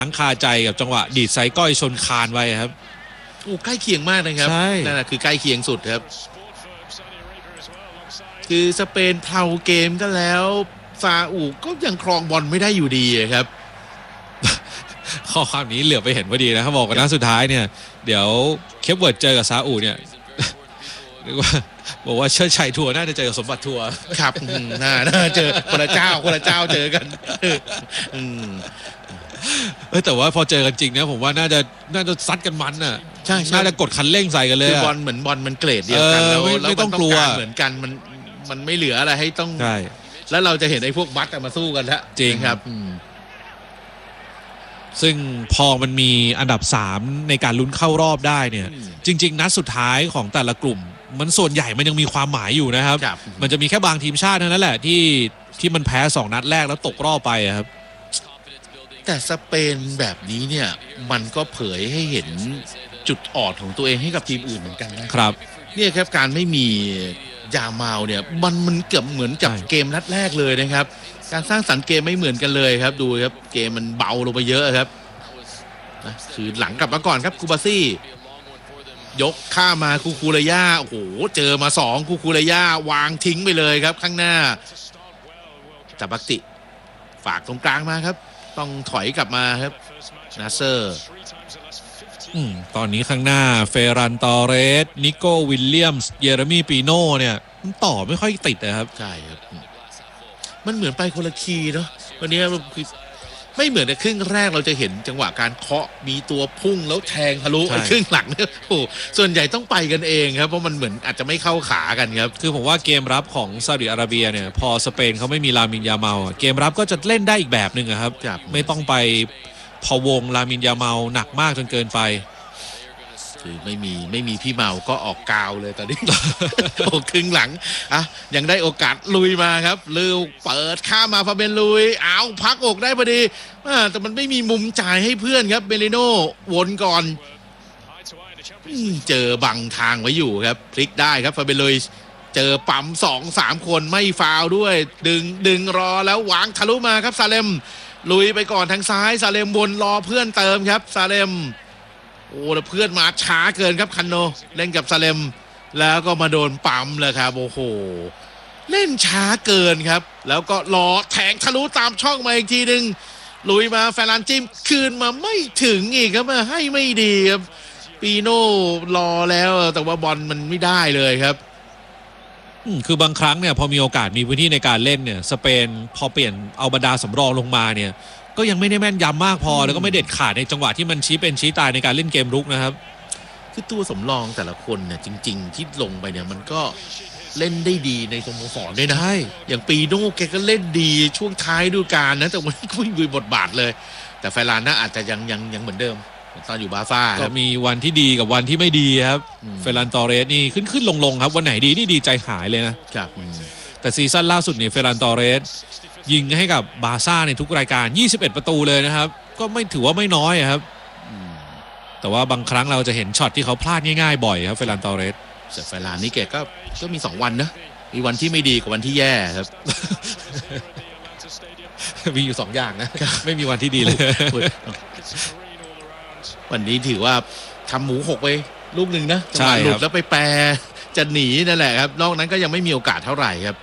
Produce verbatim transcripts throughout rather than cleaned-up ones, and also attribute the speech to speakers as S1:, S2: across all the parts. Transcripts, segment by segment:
S1: ทั้งคาใจกับจังหวะดีดไซก้อยชนคานไว้ครับ
S2: โอ้ใกล้เคียงมากนะครับนั่นแหละคือใกล้เคียงสุดครับคือสเปนเพลาเกมก็แล้วซาอุก็ยังครองบอลไม่ได้อยู่ดีครับ
S1: ข้อความนี้เหลือไปเห็นพอดีนะเขาบอกกันนะสุดท้ายเนี่ยเดี๋ยวเคปเวิร์ดเจอกับซาอุเนี่ยเรียกว่าบอกว่าเชิดชัยทัวร์น่าจะเจอกับสมบัติทัวร์
S2: ครับน่าน่าเจอคนละเจ้าคนละเจ้าเจอกัน
S1: เออแต่ว่าพอเจอกันจริงนะผมว่าน่าจะน่าจะซัดกันมันน่ะ
S2: ใช่
S1: น่าจะกดคันเร่งใส่กันเลย
S2: คือบอลเหมือนบอลมันเกรดเดียวกันแล้ว
S1: ไม่ต้องกลัว
S2: เหมือนกันมันมันไม่เหลืออะไรให้ต้องใช่แล้วเราจะเห็นไอ้พวกบัตมาสู้กันแล้ว
S1: จริง
S2: ครับ
S1: ซึ่งพอมันมีอันดับสามในการลุ้นเข้ารอบได้เนี่ยจริงๆนัดสุดท้ายของแต่ละกลุ่มมันส่วนใหญ่มันยังมีความหมายอยู่นะครับมันจะมีแค่บางทีมชาติเท่านั้นแหละที่ที่มันแพ้สองนัดแรกแล้วตกรอบไปครับ
S2: แต่สเปนแบบนี้เนี่ยมันก็เผยให้เห็นจุดอ่อนของตัวเองให้กับทีมอื่นเหมือนกัน
S1: นะครับ
S2: เนี่ยครับการไม่มียาเมาเนี่ยมันมันเกือบเหมือนกับเกมนัดแรกเลยนะครับการสร้างสรรค์เกมไม่เหมือนกันเลยครับดูครับเกมมันเบาลงไปเยอะครับนะคือหลังกลับมาก่อนครับคูบาซี่ยกข้ามาคูคูเรย่าโอ้โหเจอมาสองคูคูเรย่าวางทิ้งไปเลยครับข้างหน้าจับบักติฝากตรงกลางมาครับต้องถอยกลับมาครับนาเซอร์
S1: อืมตอนนี้ข้างหน้าเฟรันตอเรสนิโก้วิลเลียมส์เยเรมีปีโน่เนี่ยมันต่อไม่ค่อยติดนะครับ
S2: ใช่ครับมันเหมือนไปคนละคีย์เนาะวันนี้คือไม่เหมือนในครึ่งแรกเราจะเห็นจังหวะการเคาะมีตัวพุ่งแล้วแทงทะลุครึ่งหลังเนี่ยโอ้ส่วนใหญ่ต้องไปกันเองครับเพราะมันเหมือนอาจจะไม่เข้าขากันครับ
S1: คือผมว่าเกมรับของซาอุดิอาระเบียเนี่ยพอสเปนเขาไม่มีลามินยาเมาเกมรับก็จะเล่นได้อีกแบบหนึ่งครับไม่ต้องไปพอวงลามินยาเมาหนักมากจนเกินไป
S2: คือไม่มีไม่มีพี่เมาก็ออกกาวเลยตอนนี้ โอ้ครึ่งหลังอ่ะยังได้โอกาสลุยมาครับลือเปิดข้ามาฟาเบนลุยเอาพักอกได้พอดีแต่มันไม่มีมุมจ่ายให้เพื่อนครับเบลิโน่วนก่อนเจอบังทางไว้อยู่ครับพลิกได้ครับฟาเบนลุยเจอปั๊มสองสามคนไม่ฟาวด้วยดึงดึงรอแล้ววางทะลุมาครับซาเลมลุยไปก่อนทางซ้ายซาเลมวนรอเพื่อนเติมครับซาเลมโอ้แล้วเพื่อนมาช้าเกินครับคันโนเล่นกับซาเลมแล้วก็มาโดนปั๊มเลยครับโอ้โหเล่นช้าเกินครับแล้วก็รอแทงทะลุตามช่องมาอีกทีหนึ่งลุยมาแฟรานจิมคืนมาไม่ถึงอีกครับมาให้ไม่ดีครับปีโน่รอแล้วแต่ว่าบอลมันไม่ได้เลยครับ
S1: คือบางครั้งเนี่ยพอมีโอกาสมีพื้นที่ในการเล่นเนี่ยสเปนพอเปลี่ยนเอาบรรดาสำรองลงมาเนี่ยก็ยังไม่ได้แม่นยำมากพอแล้วก็ไม่เด็ดขาดในจังหวะที่มันชี้เป็นชี้ตายในการเล่นเกมรุกนะครับ
S2: คือตัวสำรองแต่ละคนเนี่ยจริงๆที่ลงไปเนี่ยมันก็เล่นได้ดีในสโมสรด้วยนะอย่างปีโน่แกก็เล่นดีช่วงท้ายฤดูกาลนะแต่วันนี้ก็ไม่มีบทบาทเลยแต่เฟรานน่าอาจจะยังยังยังเหมือนเดิมตอนอยู่บาซ่า
S1: ก็มีวันที่ดีกับวันที่ไม่ดีครับเฟรานตอเรสนี่ขึ้นขึ้นลงลงครับวันไหนดีนี่ดีใจหายเลยนะครับแต่ซีซั่นล่าสุดเนี่ยเฟรานตอเรสยิงให้กับบาซ่าในทุกรายการยี่สิบเอ็ดประตูเลยนะครับก็ไม่ถือว่าไม่น้อยครับแต่ว่าบางครั้งเราจะเห็นช็อตที่เขาพลาดง่ายๆบ่อยครับเฟรานตอเรส
S2: แต่เฟรานนี่แกก็ก็มีสองวันนะมีวันที่ไม่ดีกับวันที่แย่ครับ
S1: มีอยู่สองอย่างนะไม่มีวันที่ดีเลย
S2: วันนี้ถือว่าทำหมูหกไปลูกหนึ่งนะจังหวะหลุดแล้วไปแปรจะหนีนั่นแหละครับนอกนั้นก็ยังไม่มีโอกาสเท่าไหร่ครับ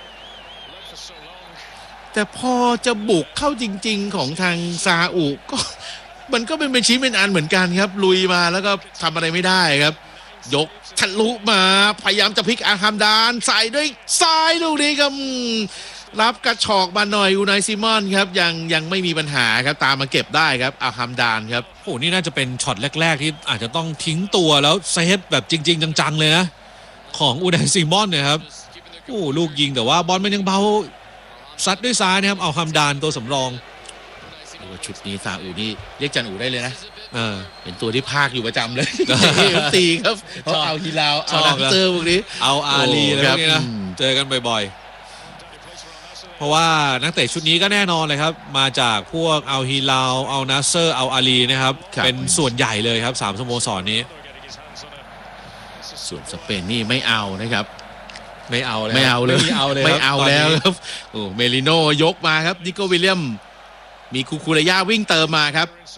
S2: แต่พอจะบุกเข้าจริงๆของทางซาอุก็มันก็เป็นเป็นชิ้นเป็นอันเหมือนกันครับลุยมาแล้วก็ทำอะไรไม่ได้ครับยกทะลุมาพยายามจะพลิกอาฮัมดานใส่ด้วยซ้ายลูกนี้ครับรับกระชอกมาหน่อยอูไนซิมอนครับยังยังไม่มีปัญหาครับตามมาเก็บได้ครับอาฮัมดานครับ
S1: โอ้นี่น่าจะเป็นช็อตแรกๆที่อาจจะต้องทิ้งตัวแล้วเซฟแบบจริงๆจังๆเลยนะของอูไนซิมอนเนี่ยครับโอ้ลูกยิงแต่ว่าบอลมันยังเบาซัดด้วยซ้ายนะครับเอาฮัมดานตัวสำรอง
S2: ชุดนี้ซาอุนี่เรียกจันอูได้เลยนะ
S1: เออ
S2: เป็นตัวที่พากอยู่ประจำเลยตีครับเขาเอาฮีลาวเอาดักเตอร์พวกนี้
S1: เอาอาลีอะไรพวกนี้นะเจอกันบ่อยๆเพราะว่านักเตะชุดนี้ก็แน่นอนเลยครับมาจากพวกเอาฮีลาวเอานัสเซอร์เอาอาลีนะครับเป็นส่วนใหญ่เลยครับสามสโมสรนี้
S2: ส่วนสเปนนี่ไม่เอานะครับ
S1: ไม่เอาเลย
S2: ไม่เอาเลย
S1: ไม่เอาเลย
S2: ไม่เอาแล้วครับโอ้เมลิโน่ยกมาครับนิโก้วิลเลียมมีคูคูเรย่าวิ่งเติมมาครับ